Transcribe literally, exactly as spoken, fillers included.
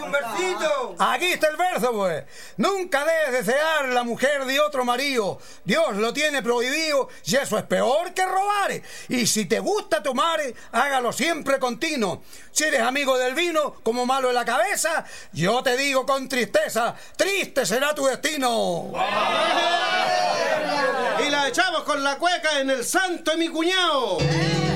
un versito. Aquí está el verso, pues. Nunca debes desear la mujer de otro marido. Dios lo tiene prohibido y eso es peor que robar. Y si te gusta tomar, hágalo siempre continuo. Si eres amigo del vino, como malo en la cabeza, yo te digo con tristeza, triste será tu destino. Y la echamos con la cueca en el santo de mi cuñado.